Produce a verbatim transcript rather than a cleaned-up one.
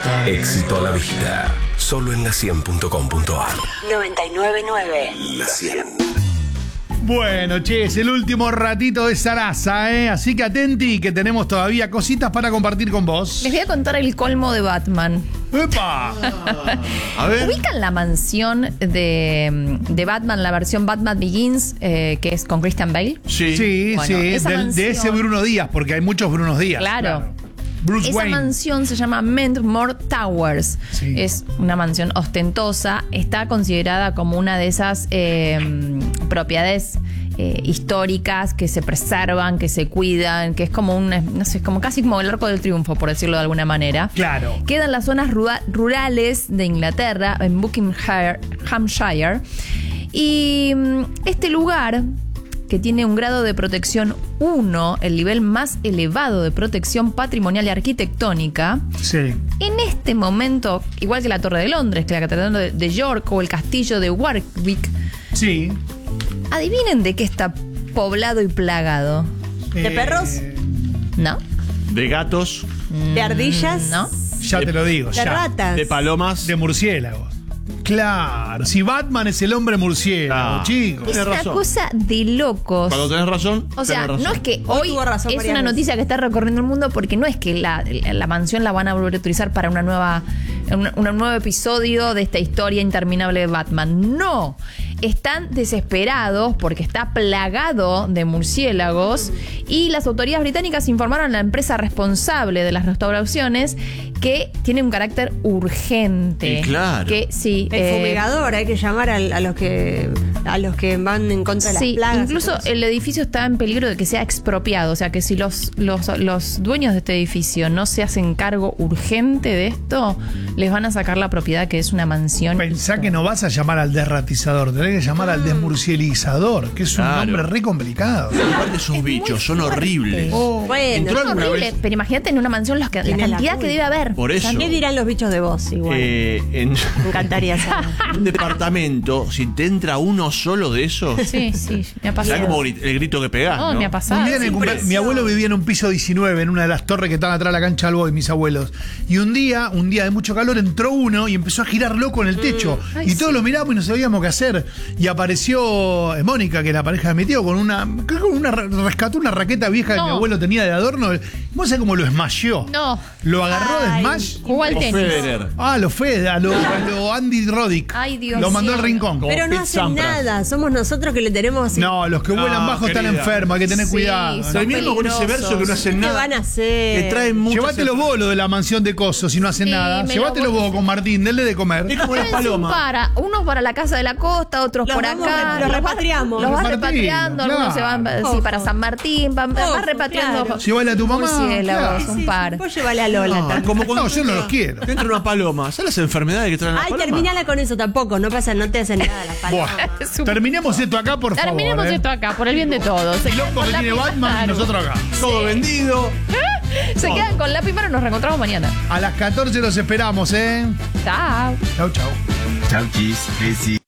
Éxito a la vista. Solo en la cien punto com punto ar. noventa y nueve punto nueve. La cien. Bueno, che, es el último ratito de Sarasa, ¿eh? Así que atenti, que tenemos todavía cositas para compartir con vos. Les voy a contar el colmo de Batman. ¡Epa! A ver. ¿Ubican la mansión de, de Batman, la versión Batman Begins, eh, que es con Christian Bale? Sí, sí, Bueno, sí. esa Del- de ese mansión- Bruno Díaz, porque hay muchos Brunos Díaz. Claro. Bruce Esa Wayne. mansión se llama Mentmore Towers. Sí. Es una mansión ostentosa. Está considerada como una de esas eh, propiedades eh, históricas que se preservan, que se cuidan, que es como un, no sé, como casi como el Arco del Triunfo, por decirlo de alguna manera. Claro. Queda en las zonas ruda- rurales de Inglaterra, en Buckinghamshire. Y mm, este lugar, que tiene un grado de protección uno, el nivel más elevado de protección patrimonial y arquitectónica, Sí. en este momento, igual que la Torre de Londres, que la Catedral de, de York o el Castillo de Warwick, Sí. adivinen de qué está poblado y plagado. ¿De Eh, perros? ¿No? De gatos, ¿De ardillas? ¿No? Ya te lo digo, ¿De ya. ratas? de palomas. De murciélagos. Claro, si Batman es el hombre murciélago, Ah. chicos. Es Tienes una razón. cosa de locos. Cuando tenés razón, O sea, tenés razón. no es que Hoy hoy tuvo razón es varias una veces. noticia que está recorriendo el mundo, porque no es que la, la, la mansión la van a volver a utilizar para una nueva un, un nuevo episodio de esta historia interminable de Batman. No, están desesperados porque está plagado de murciélagos y las autoridades británicas informaron a la empresa responsable de las restauraciones que tiene un carácter urgente. Y claro. Que sí. El eh, fumigador, hay que llamar a, a los que a los que van en contra de las Sí, plagas. incluso el edificio está en peligro de que sea expropiado. O sea, que si los, los, los dueños de este edificio no se hacen cargo urgente de esto, les van a sacar la propiedad, que es una mansión. Pensá que no vas a llamar al desratizador, tenés que llamar al desmurcielizador, que es un Claro. nombre re complicado. Aparte esos bichos son horribles. Oh, Bueno, ¿Entró Es alguna horrible, vez? pero imagínate en una mansión los que, la Tiene la cantidad que culpa. debe haber. Por eso. ¿qué dirán los bichos de vos? Igual. Eh, en Me encantaría saber. un departamento, si te entra uno solo de esos, Sí, sí, me ha ¿sabes pasado. como gri- el grito que pegás? No, ¿no? me ha Un pasado. día en el sin cumple- presión. mi abuelo vivía en un piso diecinueve, en una de las torres que estaban atrás de la cancha del Boy, mis abuelos. Y un día, un día de mucho calor, entró uno y empezó a girar loco en el techo. Ay, y todos sí. lo miramos y no sabíamos qué hacer. Y apareció eh, Mónica, que es la pareja de mi tío, con una. Creo que una rescató una raqueta vieja que No. mi abuelo tenía de adorno. ¿Vos sabés cómo lo smasheó? No. Lo agarró de Ay. smash. Jugó al O tenis. Federer. Ah, lo Fede, a lo, a lo Andy Roddick. Ay, Dios Lo mandó al mío. rincón. Pero no Pete hacen Sampras. nada, somos nosotros que le tenemos. No, los que vuelan No, bajo están querida. enfermos, hay que tener Sí, cuidado. son Terminamos con ese peligrosos. verso que no hacen ¿Qué nada. van a hacer? Que traen mucho. Llévatelo vos lo de la mansión de cosos si no hacen Sí, nada. me lo Llévatelo voy- vos con Martín, denle de comer. Es como las Llévense un palomas. para, unos para la casa de la costa, otros Los por vamos acá. re- los vas- repatriamos. Los vas Repartimos, repatriando, algunos se van claro. sí, Ojo. para San Martín, van, vas Ojo, repatriando. claro. Llévale a tu mamá, murciélagos, claro. un par. Vos llévale a Lola. No, también. como cuando No, yo no los quiero. Te entra una paloma. ¿Sabes las enfermedades que traen las Ay, palomas? terminala con eso tampoco, no pasa, no te hacen nada las palomas. Buah. Es un- Terminemos esto acá, por favor. Terminemos ¿eh? esto acá, por el bien de todos. Se El quedan loco con que lápiz- tiene Batman y Claro. nosotros acá. Todo vendido. Se quedan con lápiz, pero nos reencontramos mañana. A las catorce los esperamos, ¿eh? Chao. Chau, chau. Chau, chis, besi.